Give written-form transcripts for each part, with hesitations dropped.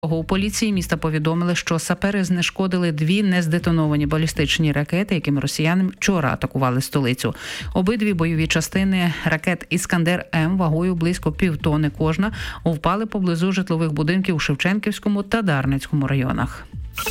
У поліції міста повідомили, що сапери знешкодили 2 нездетоновані балістичні ракети, якими росіяни вчора атакували столицю. Обидві бойові частини ракет «Іскандер-М» вагою близько 1,5 тонни кожна впали поблизу житлових будинків у Шевченківському та Дарницькому районах.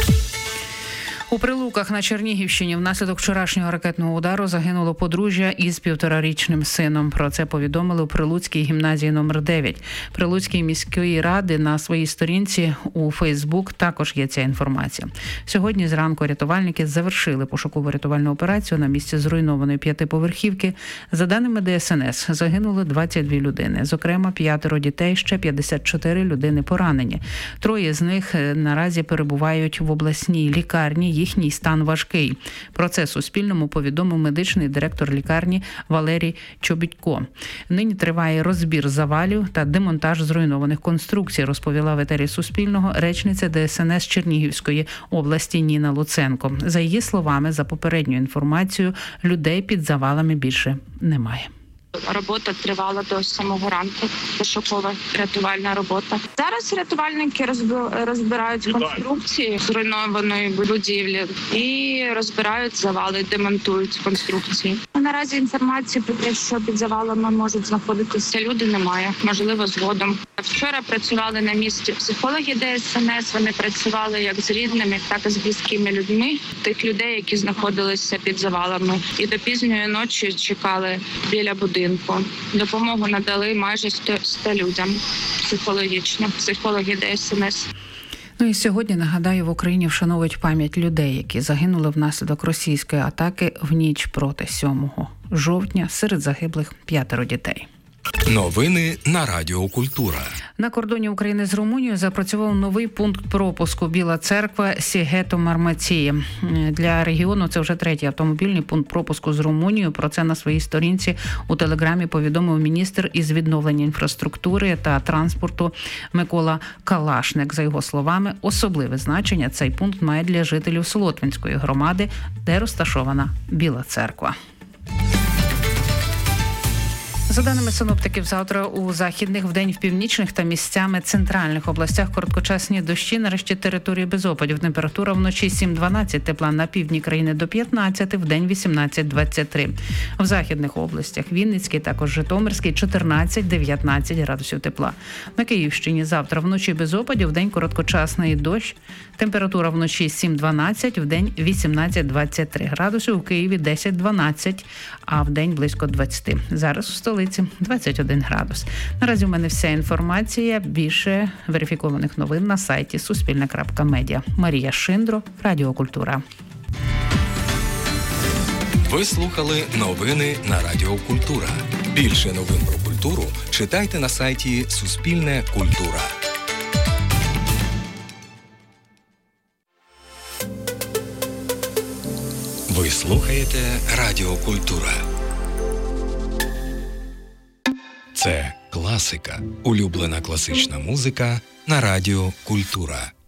У Прилуках на Чернігівщині внаслідок вчорашнього ракетного удару загинуло подружжя із 1,5-річним сином. Про це повідомили у Прилуцькій гімназії номер 9. Прилуцької міської ради на своїй сторінці у Фейсбук також є ця інформація. Сьогодні зранку рятувальники завершили пошуково-рятувальну операцію на місці зруйнованої 5-поверхівки. За даними ДСНС, загинули 22 людини. Зокрема, 5 дітей, ще 54 людини поранені. 3 з них наразі перебувають в обласній лікарні. Їхній стан важкий. Про це Суспільному повідомив медичний директор лікарні Валерій Чобітько. Нині триває розбір завалів та демонтаж зруйнованих конструкцій, розповіла в етері Суспільного речниця ДСНС Чернігівської області Ніна Луценко. За її словами, за попередньою інформацією, людей під завалами більше немає. Робота тривала до самого ранку, пошукова рятувальна робота. Зараз рятувальники розбирають конструкції зруйнованої будівлі і розбирають завали, демонтують конструкції. Наразі інформації про те, що під завалами можуть знаходитися люди, немає. Можливо, згодом. Вчора працювали на місці психологи ДСНС. Вони працювали як з рідними, так і з близькими людьми тих людей, які знаходилися під завалами. І до пізньої ночі чекали біля будинку. Допомогу надали майже 100 людям психологічно, психологи ДСНС. І сьогодні, нагадаю, в Україні вшановують пам'ять людей, які загинули внаслідок російської атаки в ніч проти 7 жовтня. Серед загиблих 5 дітей. Новини на Радіо Культура. На кордоні України з Румунією запрацював новий пункт пропуску Біла Церква Сігето-Мармації. Для регіону це вже 3-й автомобільний пункт пропуску з Румунією. Про це на своїй сторінці у Телеграмі повідомив міністр із відновлення інфраструктури та транспорту Микола Калашник. За його словами, особливе значення цей пункт має для жителів Солотвинської громади, де розташована Біла Церква. За даними синоптиків, завтра у західних, вдень в північних та місцями центральних областях короткочасні дощі, нарешті території без опадів. Температура вночі 7-12, тепла на півдні країни до 15, вдень 18-23. В західних областях Вінницький, також Житомирський 14-19 градусів тепла. На Київщині завтра вночі без опадів, вдень короткочасний дощ. Температура вночі 7-12, вдень 18-23 градусів, у Києві 10-12, а вдень близько 20. Зараз у столиці 21 градус. Наразі у мене вся інформація. Більше верифікованих новин на сайті Суспільне.Медіа. Марія Шиндро, Радіо Культура. Ви слухали новини на Радіо Культура. Більше новин про культуру читайте на сайті Суспільне.Культура. Ви слухаєте Радіо Культура. Це класика. Улюблена класична музика на Радіо Культура.